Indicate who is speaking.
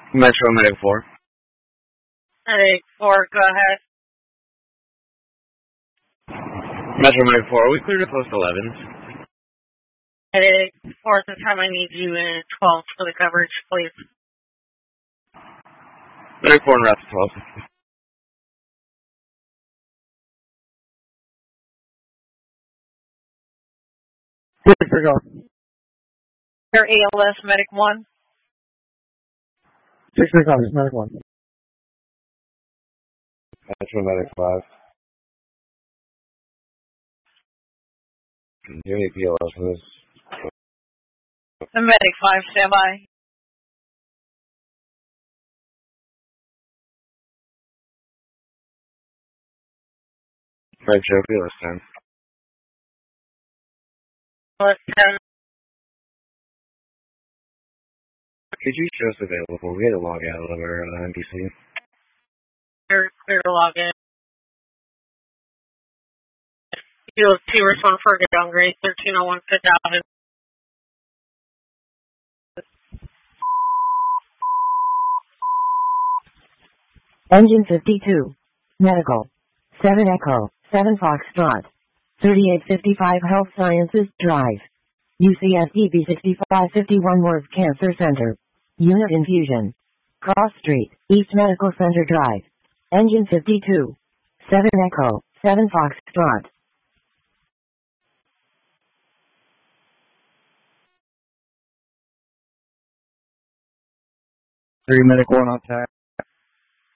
Speaker 1: Metro Medic 4.
Speaker 2: Medic 4, go ahead.
Speaker 1: Metro Medic 4, we cleared at post 11.
Speaker 2: Medic 4, at the time I need you in 12 for the coverage, please.
Speaker 1: Medic 4 and route to 12.
Speaker 2: Your ALS, Medic 1.
Speaker 3: 6 recoveries, Medic 1.
Speaker 1: Metro Medic 5. Do you need PLS for this?
Speaker 2: The Medic 5, stand by.
Speaker 1: Metro PLS 10.
Speaker 2: Let's 10.
Speaker 1: Could you show us available? We had to log out of our NPC.
Speaker 2: Clear to log in. Field 2, respond for a downgrade, 1301 Fifth Avenue.
Speaker 4: Engine 52. Medical. 7 Echo. 7 Foxtrot. 3855 Health Sciences Drive. UCSDB 6551 Worth Cancer Center. Unit Infusion. Cross Street, East Medical Center Drive. Engine 52. 7 Echo. 7 Foxtrot.
Speaker 3: 3 Medic 1 on tag.